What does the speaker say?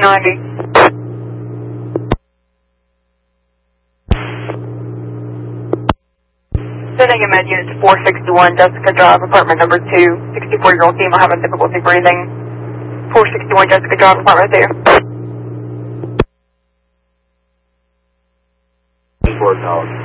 290. Sending a med unit to 461 Jessica Drive, apartment number 2. 64-year-old female having difficulty breathing. 461 Jessica Drive, apartment 2. 4,000.